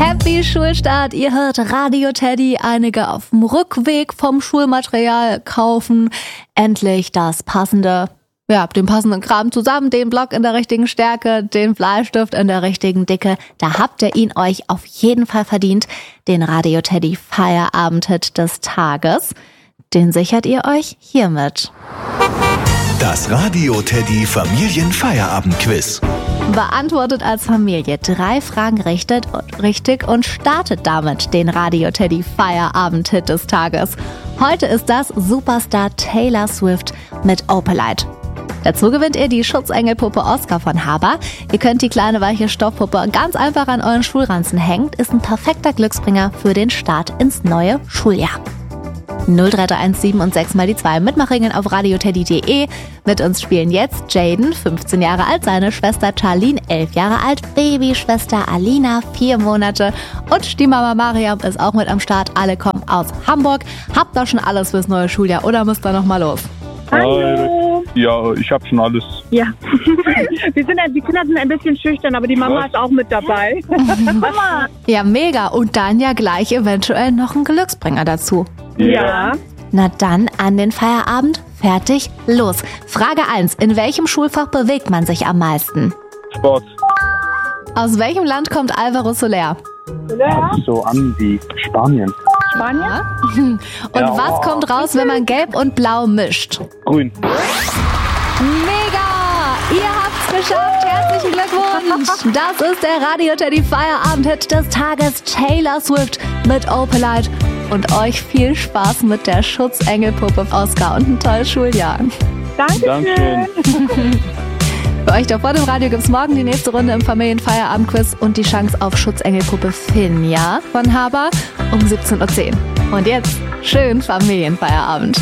Happy Schulstart, ihr hört Radio Teddy, einige auf dem Rückweg vom Schulmaterial kaufen. Endlich das passende, den passenden Kram zusammen, den Block in der richtigen Stärke, den Bleistift in der richtigen Dicke. Da habt ihr ihn euch auf jeden Fall verdient, den Radio Teddy Feierabend-Hit des Tages. Den sichert ihr euch hiermit. Das Radio Teddy Familienfeierabend-Quiz. Beantwortet als Familie 3 Fragen richtig und startet damit den Radio Teddy Feierabend-Hit des Tages. Heute ist das Superstar Taylor Swift mit Opalite. Dazu gewinnt ihr die Schutzengelpuppe Oscar von Haber. Ihr könnt die kleine weiche Stoffpuppe ganz einfach an euren Schulranzen hängen. Ist ein perfekter Glücksbringer für den Start ins neue Schuljahr. 03317 und 6 mal die 2 Mitmachringen auf radioteddy.de. Mit uns spielen jetzt Jaden, 15 Jahre alt, seine Schwester Charlene, 11 Jahre alt, Babyschwester Alina, 4 Monate und die Mama Mariam ist auch mit am Start. Alle kommen aus Hamburg. Habt ihr schon alles fürs neue Schuljahr oder müsst ihr noch mal los? Hallo. Ja, ich habe schon alles. Ja, die Kinder sind ein bisschen schüchtern, aber die Mama ist auch mit dabei. Mama. Ja, mega. Und dann ja gleich eventuell noch ein Glücksbringer dazu. Ja. Na dann an den Feierabend. Fertig, los. Frage 1. In welchem Schulfach bewegt man sich am meisten? Sport. Aus welchem Land kommt Alvaro Soler? Hört sich so an wie Spanien. Spanien? Und was kommt raus, wenn man Gelb und Blau mischt? Grün. Mega! Ihr habt's geschafft. Herzlichen Glückwunsch. Das ist der Radio Teddy Feierabend-Hit des Tages, Taylor Swift mit Opalite. Und euch viel Spaß mit der Schutzengelpuppe Oscar und ein tolles Schuljahr. Dankeschön. Für euch da vor dem Radio gibt's morgen die nächste Runde im Familienfeierabend-Quiz und die Chance auf Schutzengelpuppe Finja von Haber um 17:10 Uhr. Und jetzt schön Familienfeierabend.